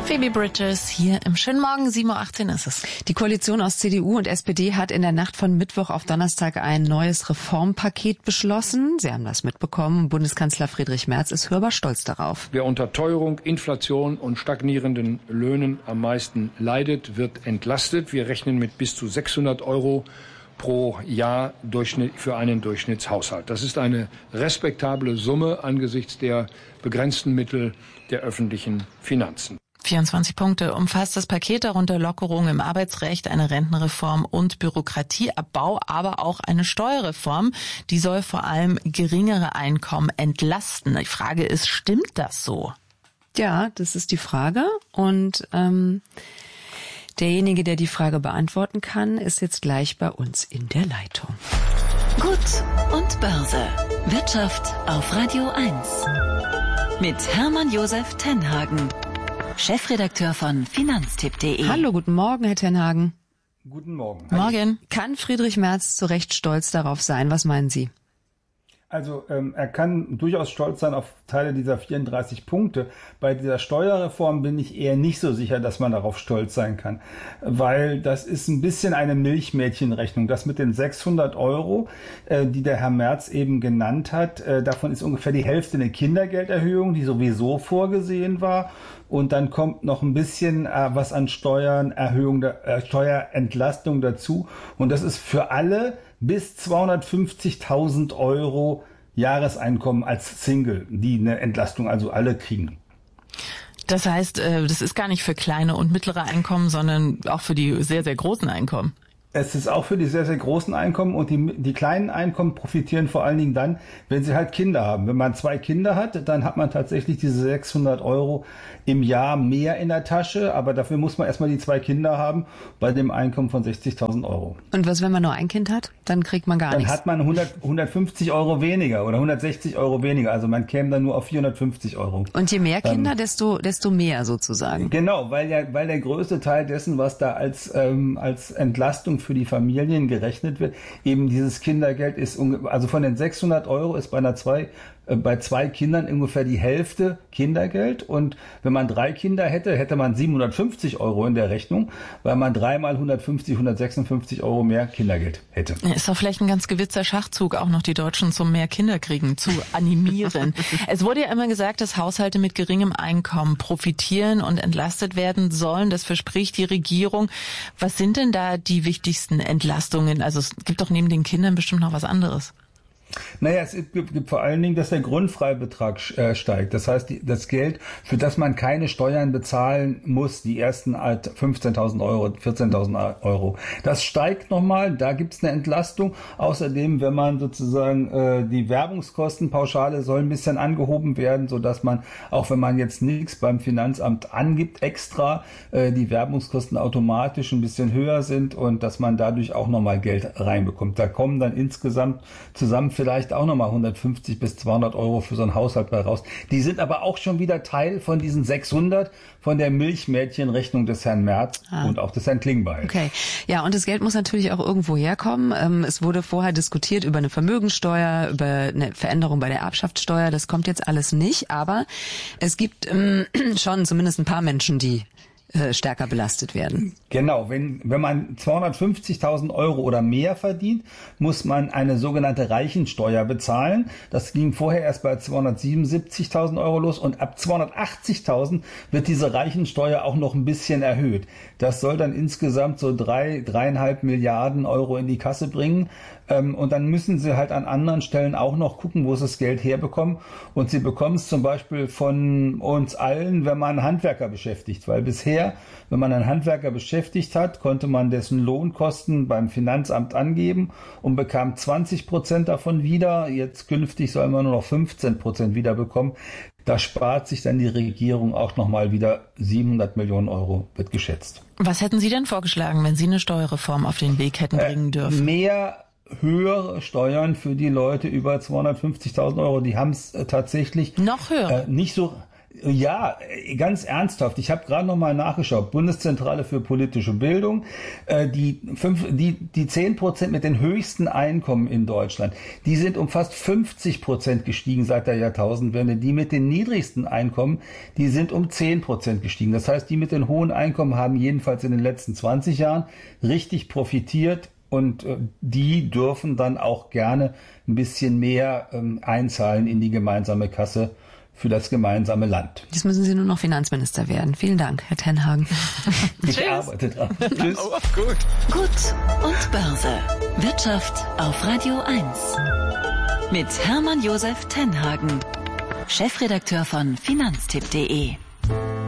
Phoebe Bridgers hier im schönen Morgen, 7.18 Uhr ist es. Die Koalition aus CDU und SPD hat in der Nacht von Mittwoch auf Donnerstag ein neues Reformpaket beschlossen. Sie haben das mitbekommen. Bundeskanzler Friedrich Merz ist hörbar stolz darauf. Wer unter Teuerung, Inflation und stagnierenden Löhnen am meisten leidet, wird entlastet. Wir rechnen mit bis zu 600 € pro Jahr für einen Durchschnittshaushalt. Das ist eine respektable Summe angesichts der begrenzten Mittel der öffentlichen Finanzen. 24 Punkte umfasst das Paket, darunter Lockerungen im Arbeitsrecht, eine Rentenreform und Bürokratieabbau, aber auch eine Steuerreform. Die soll vor allem geringere Einkommen entlasten. Die Frage ist, stimmt das so? Ja, das ist die Frage. Und derjenige, der die Frage beantworten kann, ist jetzt gleich bei uns in der Leitung. Gut und Börse. Wirtschaft auf Radio 1. Mit Hermann Josef Tenhagen, Chefredakteur von Finanztipp.de. Hallo, guten Morgen, Herr Tenhagen. Guten Morgen. Morgen. Kann Friedrich Merz zu Recht stolz darauf sein? Was meinen Sie? Also er kann durchaus stolz sein auf Teile dieser 34 Punkte. Bei dieser Steuerreform bin ich eher nicht so sicher, dass man darauf stolz sein kann, weil das ist ein bisschen eine Milchmädchenrechnung. Das mit den 600 €, die der Herr Merz eben genannt hat, davon ist ungefähr die Hälfte eine Kindergelderhöhung, die sowieso vorgesehen war. Und dann kommt noch ein bisschen was an Steuerentlastung dazu. Und das ist für alle bis 250.000 € Jahreseinkommen als Single, die eine Entlastung also alle kriegen. Das heißt, das ist gar nicht für kleine und mittlere Einkommen, sondern auch für die sehr, sehr großen Einkommen. Es ist auch für die sehr, sehr großen Einkommen, und die kleinen Einkommen profitieren vor allen Dingen dann, wenn sie halt Kinder haben. Wenn man 2 Kinder hat, dann hat man tatsächlich diese 600 € im Jahr mehr in der Tasche, aber dafür muss man erstmal die 2 Kinder haben bei dem Einkommen von 60.000 €. Und was, wenn man nur ein Kind hat? Dann kriegt man gar nichts. Dann hat man 150 € weniger oder 160 € weniger, also man käme dann nur auf 450 €. Und je mehr Kinder, desto mehr sozusagen. Genau, weil der größte Teil dessen, was da als Entlastung für die Familien gerechnet wird, eben dieses Kindergeld ist, also von den 600 € ist bei 2 Kindern ungefähr die Hälfte Kindergeld, und wenn man 3 Kinder hätte, hätte man 750 € in der Rechnung, weil man 3 mal 150, 156 € mehr Kindergeld hätte. Ist doch vielleicht ein ganz gewitzter Schachzug, auch noch die Deutschen zum mehr Kinderkriegen zu animieren. Es wurde ja immer gesagt, dass Haushalte mit geringem Einkommen profitieren und entlastet werden sollen. Das verspricht die Regierung. Was sind denn da die wichtigsten Entlastungen? Also es gibt doch neben den Kindern bestimmt noch was anderes. Naja, es gibt vor allen Dingen, dass der Grundfreibetrag steigt. Das heißt, das Geld, für das man keine Steuern bezahlen muss, die ersten 15.000 €, 14.000 €, das steigt nochmal. Da gibt's eine Entlastung. Außerdem, wenn man sozusagen die Werbungskostenpauschale soll ein bisschen angehoben werden, sodass man, auch wenn man jetzt nichts beim Finanzamt angibt, extra die Werbungskosten automatisch ein bisschen höher sind und dass man dadurch auch nochmal Geld reinbekommt. Da kommen dann insgesamt zusammen vielleicht auch nochmal 150 bis 200 € für so einen Haushalt bei raus. Die sind aber auch schon wieder Teil von diesen 600 von der Milchmädchenrechnung des Herrn Merz und auch des Herrn Klingbeil. Okay. Ja, und das Geld muss natürlich auch irgendwo herkommen. Es wurde vorher diskutiert über eine Vermögensteuer, über eine Veränderung bei der Erbschaftssteuer. Das kommt jetzt alles nicht, aber es gibt schon zumindest ein paar Menschen, die stärker belastet werden. Genau, wenn man 250.000 € oder mehr verdient, muss man eine sogenannte Reichensteuer bezahlen. Das ging vorher erst bei 277.000 € los, und ab 280.000 wird diese Reichensteuer auch noch ein bisschen erhöht. Das soll dann insgesamt so 3,5 Milliarden € in die Kasse bringen. Und dann müssen sie halt an anderen Stellen auch noch gucken, wo sie das Geld herbekommen. Und sie bekommen es zum Beispiel von uns allen, wenn man einen Handwerker beschäftigt. Weil bisher, wenn man einen Handwerker beschäftigt hat, konnte man dessen Lohnkosten beim Finanzamt angeben und bekam 20% davon wieder. Jetzt künftig soll man nur noch 15% wiederbekommen. Da spart sich dann die Regierung auch nochmal wieder 700 Millionen €, wird geschätzt. Was hätten Sie denn vorgeschlagen, wenn Sie eine Steuerreform auf den Weg hätten bringen dürfen? Höhere Steuern für die Leute über 250.000 €. Die haben es tatsächlich noch höher. Nicht so. Ja, ganz ernsthaft. Ich habe gerade noch mal nachgeschaut. Bundeszentrale für politische Bildung. Die 10% mit den höchsten Einkommen in Deutschland, die sind um fast 50% gestiegen seit der Jahrtausendwende. Die mit den niedrigsten Einkommen, die sind um 10% gestiegen. Das heißt, die mit den hohen Einkommen haben jedenfalls in den letzten 20 Jahren richtig profitiert. Und die dürfen dann auch gerne ein bisschen mehr einzahlen in die gemeinsame Kasse für das gemeinsame Land. Jetzt müssen Sie nur noch Finanzminister werden. Vielen Dank, Herr Tenhagen. Ich arbeite dran. Tschüss. Oh, gut. Gut und Börse. Wirtschaft auf Radio 1. Mit Hermann Josef Tenhagen, Chefredakteur von Finanztipp.de.